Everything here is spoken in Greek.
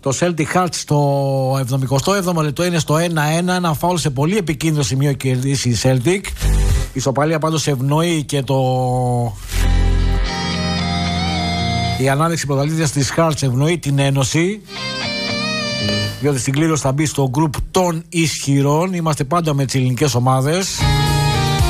Το Celtic Hearts στο 77ο λεπτό είναι στο 1-1. Ένα φάουλ σε πολύ επικίνδυνο σημείο κερδίσει η Celtic. Η ισοπαλία πάντως ευνοεί και η ανάδειξη πρωταθλήτριας της Hearts ευνοεί την Ένωση. Διότι στην κλήρωση θα μπει στο γκρουπ των ισχυρών. Είμαστε πάντα με τις ελληνικές ομάδες.